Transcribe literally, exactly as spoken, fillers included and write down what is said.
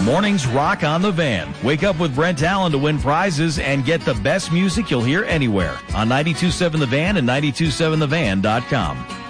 Mornings rock on the Van. Wake up with Brent Allen to win prizes and get the best music you'll hear anywhere on ninety-two point seven The Van and ninety-two point seven the van dot com.